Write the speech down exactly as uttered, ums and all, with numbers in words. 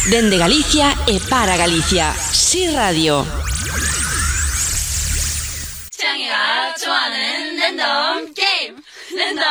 Dende Galicia e para Galicia. Si Radio. 창이가 좋아하는 랜덤 게임. 랜덤